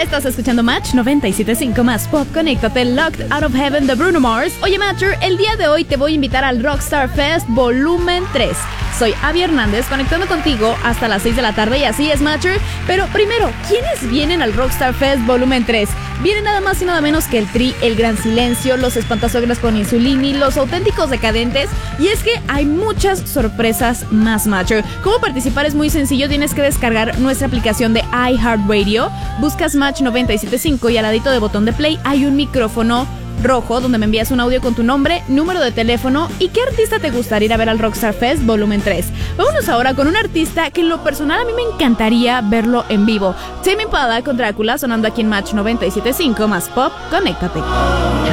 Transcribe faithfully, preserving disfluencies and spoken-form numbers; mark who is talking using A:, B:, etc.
A: Estás escuchando Match noventa y siete punto cinco más Pop. Conéctate, Locked Out of Heaven de Bruno Mars. Oye, Matcher, el día de hoy te voy a invitar al Rockstar Fest Volumen tres. Soy Abby Hernández, conectando contigo hasta las seis de la tarde, y así es, Matcher. Pero primero, ¿quiénes vienen al Rockstar Fest Volumen tres? Vienen nada más y nada menos que el Tri, El Gran Silencio, Los Espantasuegras con Insulini, Los Auténticos Decadentes, y es que hay muchas sorpresas más, Matcher. ¿Cómo participar? Es muy sencillo, tienes que descargar nuestra aplicación de iHeartRadio, buscas Match noventa y siete punto cinco y al ladito de botón de play hay un micrófono rojo donde me envías un audio con tu nombre, número de teléfono y qué artista te gustaría ir a ver al Rockstar Fest Volumen tres. Vámonos ahora con un artista que en lo personal a mí me encantaría verlo en vivo. Tame Impala con Drácula, sonando aquí en Match noventa y siete punto cinco más Pop. Conéctate.